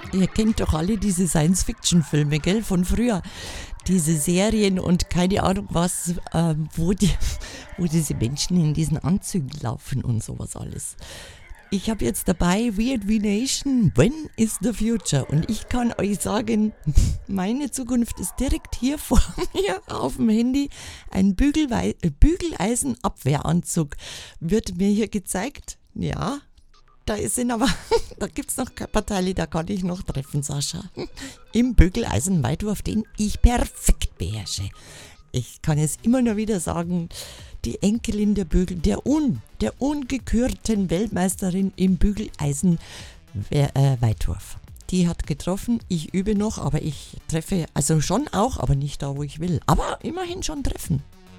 Ihr kennt doch alle diese Science-Fiction-Filme, gell, von früher. Diese Serien und keine Ahnung was, wo diese Menschen in diesen Anzügen laufen und sowas alles. Ich habe jetzt dabei Weird V Nation, When is the Future? Und ich kann euch sagen, meine Zukunft ist direkt hier vor mir auf dem Handy. Ein Bügeleisenabwehranzug wird mir hier gezeigt. Ja, da gibt es noch Körperteile, da kann ich noch treffen, Sascha. Im Bügeleisenweitwurf, den ich perfekt beherrsche. Ich kann es immer nur wieder sagen, die Enkelin der ungekürten Weltmeisterin im Bügeleisen-Weitwurf. Die hat getroffen, ich übe noch, aber ich treffe, also schon auch, aber nicht da, wo ich will. Aber immerhin schon treffen.